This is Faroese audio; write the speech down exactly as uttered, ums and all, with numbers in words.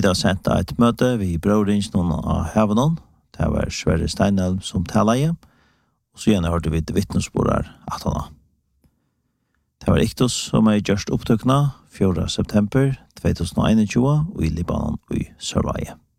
Vi har sett et møte ved Brødringen av Hevenon. Det var Sverre Steinelm som taler. Og så gjerne hørte vi til vittnesbordet at han har. Det var Iktos som er gjørst opptøkna fjorda september tjueogtjúgu og i Libanon og i Sørveie.